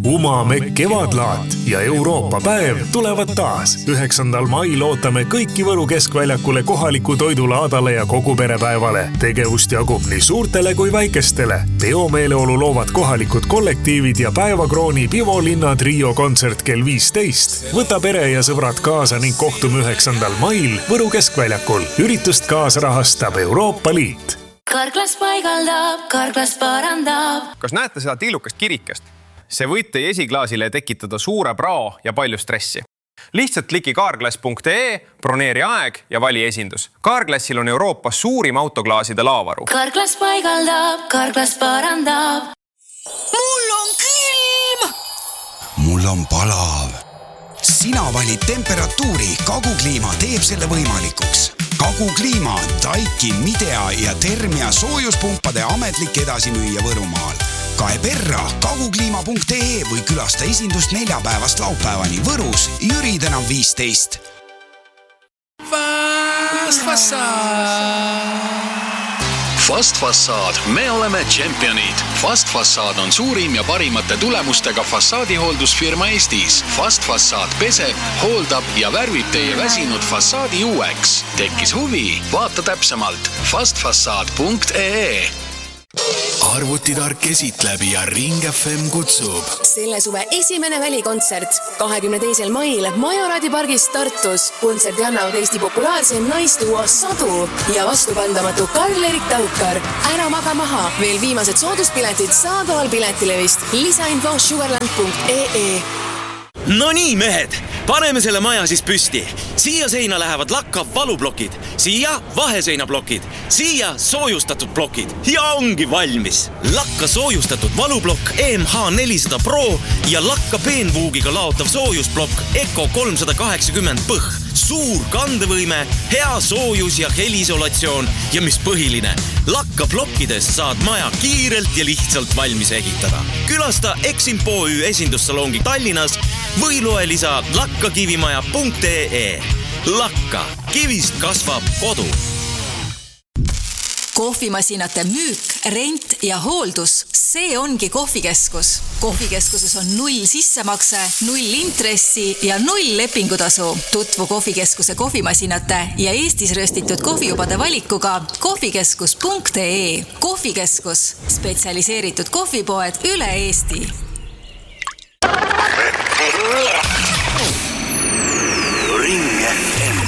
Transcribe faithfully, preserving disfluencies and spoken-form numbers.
Umame kevadlaat ja Euroopa päev tulevad taas. üheksandal mail ootame kõiki Võru keskväljakule kohaliku toidulaadale ja kogu perepäevale. Tegevust jagub nii suurtele kui väikestele. Peomeeleolu loovad kohalikud kollektiivid ja päevakrooni Pivo linna trio kontsert kell viisteist. Võta pere ja sõbrad kaasa ning kohtume üheksandal mail Võru keskväljakul. Üritust kaasrahastab Euroopa Liit. Karklas paigaldab, Karklas parandab. Kas näete seda tillukast kirikest? See võid teie esiklaasile tekitada suure prao ja palju stressi. Lihtsalt kliki carglass punkt ee, broneeri aeg ja vali esindus. Carglassil on Euroopas suurim autoklaaside laavaru. Karklas paigaldab, Karklas parandab. Mul on külm! Mul on palav. Sina valid temperatuuri, Kagukliima teeb selle võimalikuks. Kagukliima, Daikin, Midea ja Termia soojuspumpade ametlik edasimüüja Võrumaal. Kae perra kagukliima punkt ee või külasta esindust neljapäevast laupäevani Võrus Jüri tänav viisteist. Fast Fassad! Fast Fassad, me oleme tšempionid. Fast Fassad on suurim ja parimate tulemustega fassaadihooldusfirma Eestis. Fast Fassad peseb, hooldab ja värvib teie väsinud fassaadi uueks. Tekkis huvi? Vaata täpsemalt fast fassad punkt ee. Arvutitark esitleb ja Ring F M kutsub. Selle suve esimene välikontsert kahekümne teisel mail Majoradi pargis Tartus. Kontserti annavad Eesti populaarse naistuo Sadu ja vastupandamatu Karl-Erik Taukar. Ära maga maha. Veel viimased sooduspiletid saadaval piletilevist. Lisainfo sugarland punkt ee. No nii, mehed, paneme selle maja siis püsti. Siia seina lähevad lakkav valublokid, siia vaheseinablokid, siia soojustatud blokid ja ongi valmis. Lakka soojustatud valublokk E M H nelisada Pro ja lakka peenvuugiga laotav soojusblokk Eco kolmsada kaheksakümmend P H. Suur kandevõime, hea soojus ja helisolatsioon ja mis põhiline, lakka blokkidest saad maja kiirelt ja lihtsalt valmis ehitada. Külasta Eximpoü esindussalongi Tallinnas või loe lisa lakkakivimaja punkt ee. Lakka, kivist kasvab kodu. Kohvimasinate müük, rent ja hooldus, see ongi kohvikeskus. Kohvikeskuses on null sissemakse, null intressi ja null lepingutasu. Tutvu kohvikeskuse kohvimasinate ja Eestis röstitud kohvijubade valikuga kohvikeskus punkt ee. Kohvikeskus, spetsialiseeritud kohvipoed üle Eesti.